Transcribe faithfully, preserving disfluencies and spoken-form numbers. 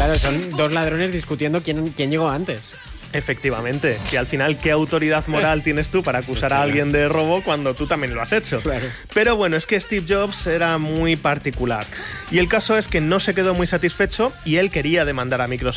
Claro, son dos ladrones discutiendo quién, quién llegó antes. Efectivamente, que al final, ¿qué autoridad moral tienes tú para acusar a alguien de robo cuando tú también lo has hecho? Claro. Pero bueno, es que Steve Jobs era muy particular. Y el caso es que no se quedó muy satisfecho y él quería demandar a Microsoft.